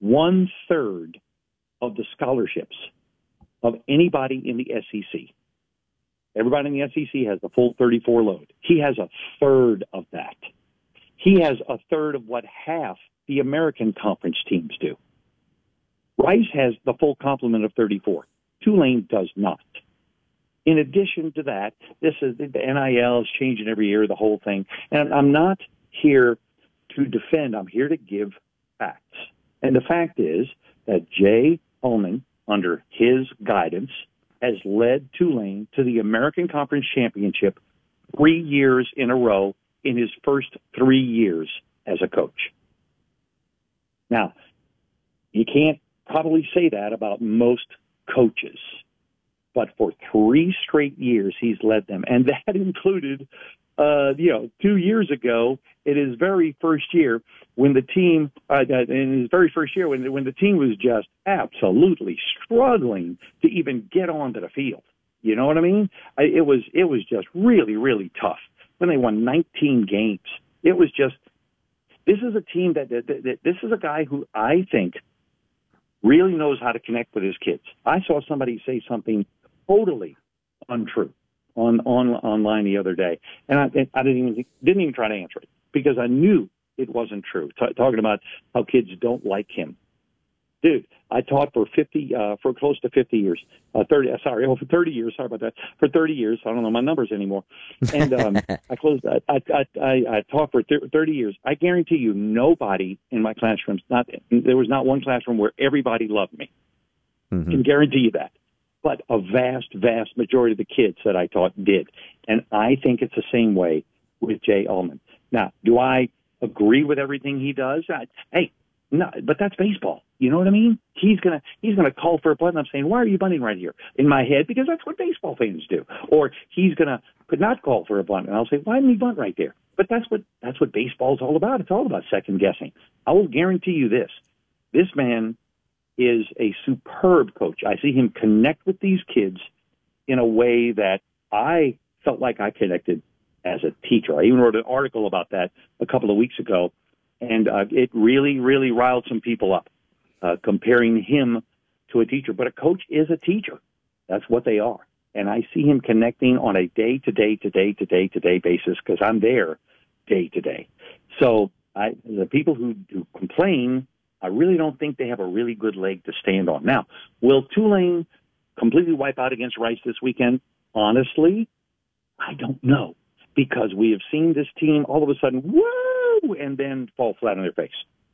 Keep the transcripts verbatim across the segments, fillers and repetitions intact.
one third of the scholarships of anybody in the S E C. Everybody in the S E C has the full thirty-four load. He has a third of that. He has a third of what half the American Conference teams do. Rice has the full complement of thirty-four. Tulane does not. In addition to that, this is the N I L is changing every year, the whole thing. And I'm not here to defend. I'm here to give facts. And the fact is that Jay Ullman, under his guidance, has led Tulane to the American Conference Championship three years in a row in his first three years as a coach. Now, you can't probably say that about most coaches, but for three straight years he's led them, and that included, uh, you know, two years ago in his very first year when the team, uh, in his very first year when when the team was just absolutely struggling to even get onto the field. You know what I mean? I, it was it was just really really tough when they won nineteen games. It was just this is a team that, that, that, that this is a guy who I think really knows how to connect with his kids. I saw somebody say something totally untrue on, on online the other day, and I, I didn't even didn't even try to answer it because I knew it wasn't true. T- talking about how kids don't like him, dude. I taught for fifty, uh, for close to fifty years, uh, thirty. Sorry, oh, for thirty years. Sorry about that. For thirty years, I don't know my numbers anymore. And um, I closed. I, I, I, I taught for thirty years. I guarantee you, nobody in my classrooms, not there was not one classroom where everybody loved me. Mm-hmm. I can guarantee you that. But a vast, vast majority of the kids that I taught did, and I think it's the same way with Jay Ullman. Now, do I agree with everything he does? I, hey, no, but that's baseball. You know what I mean? He's gonna he's gonna call for a bunt. I'm saying, why are you bunting right here? In my head, because that's what baseball fans do. Or he's gonna could not call for a bunt, and I'll say, why didn't he bunt right there? But that's what that's what baseball's all about. It's all about second guessing. I will guarantee you this: this man is a superb coach. I see him connect with these kids in a way that I felt like I connected as a teacher. I even wrote an article about that a couple of weeks ago, and uh, it really, really riled some people up, uh, comparing him to a teacher. But a coach is a teacher. That's what they are. And I see him connecting on a day-to-day, to-day, to-day, to-day basis because I'm there day-to-day. So I, the people who, who complain, I really don't think they have a really good leg to stand on. Now, will Tulane completely wipe out against Rice this weekend? Honestly, I don't know, because we have seen this team all of a sudden, woo, and then fall flat on their face.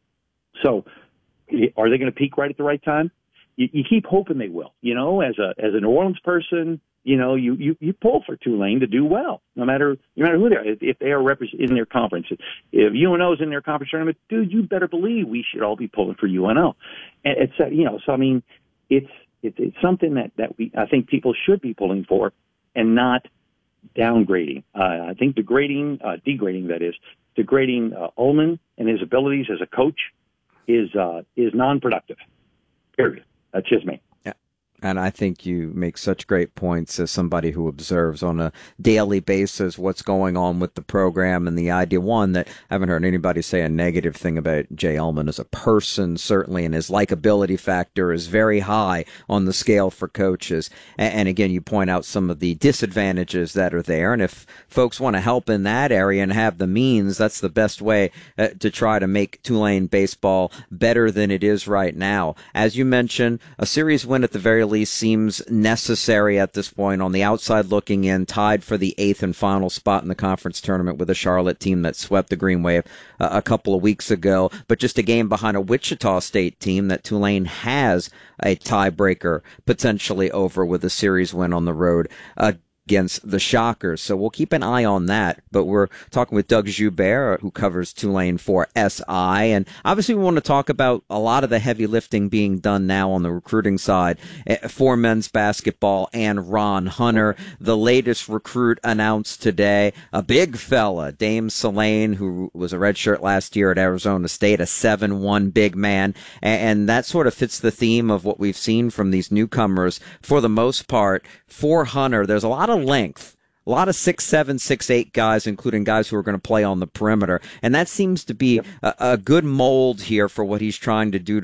So are they going to peak right at the right time? You, you keep hoping they will. You know, as a as a New Orleans person, you know, you, you, you pull for Tulane to do well, no matter no matter who they are. If, if they are represent in their conference, if U N O is in their conference tournament, dude, you better believe we should all be pulling for U N O. And it's uh, you know, so I mean, it's it's it's something that that we I think people should be pulling for, and not downgrading. Uh, I think degrading, uh, degrading that is, degrading uh, Ullman and his abilities as a coach is uh, is non-productive. Period. That's just me. Yeah. And I think you make such great points as somebody who observes on a daily basis what's going on with the program, and the idea, one, that I haven't heard anybody say a negative thing about Jay Ullman as a person, certainly, and his likability factor is very high on the scale for coaches. And, and again, you point out some of the disadvantages that are there, and if folks want to help in that area and have the means, that's the best way uh, to try to make Tulane baseball better than it is right now. As you mentioned, a series win at the very least seems necessary at this point. On the outside looking in, tied for the eighth and final spot in the conference tournament with a Charlotte team that swept the Green Wave uh, a couple of weeks ago, but just a game behind a Wichita State team that Tulane has a tiebreaker potentially over with a series win on the road Uh, against the Shockers. So we'll keep an eye on that. But we're talking with Doug Joubert, who covers Tulane for S I. And obviously we want to talk about a lot of the heavy lifting being done now on the recruiting side for men's basketball and Ron Hunter. The latest recruit announced today, a big fella, Dame Selene, who was a redshirt last year at Arizona State, a seven one big man. And that sort of fits the theme of what we've seen from these newcomers for the most part. For Hunter, there's a lot of length, a lot of six seven, six eight guys, including guys who are going to play on the perimeter. And that seems to be a, a good mold here for what he's trying to do